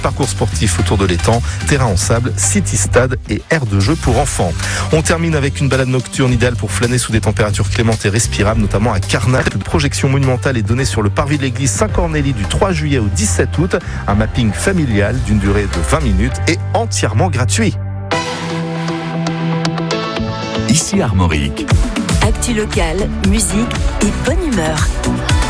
parcours sportif autour de l'étang, terrain en sable, city-stade et aire de jeu pour enfants. On termine avec une balade nocturne idéale pour flâner sous des températures clémentes et respirables, notamment à Carnac. Une projection monumentale est donnée sur le parvis de l'église Saint-Cornélie du 3 juillet au 17 août. Un mapping familial d'une durée de 20 minutes et entièrement gratuit. Ici Armorique. Actu locale, musique et bonne humeur.